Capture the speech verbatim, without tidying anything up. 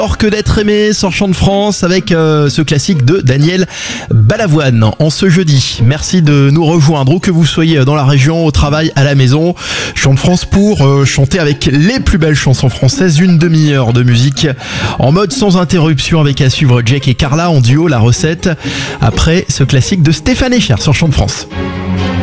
Or que d'être aimé sur Chant de France avec euh, ce classique de Daniel Balavoine en ce jeudi. Merci de nous rejoindre où que vous soyez dans la région, au travail, à la maison. Chant de France pour euh, chanter avec les plus belles chansons françaises, une demi-heure de musique en mode sans interruption avec à suivre Jake et Carla en duo, la recette après ce classique de Stéphane Echer sur Chant de France.